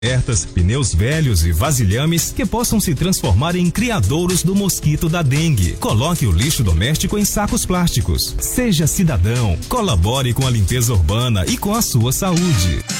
Pneus velhos e vasilhames que possam se transformar em criadouros do mosquito da dengue. Coloque o lixo doméstico em sacos plásticos. Seja cidadão, colabore com a limpeza urbana e com a sua saúde.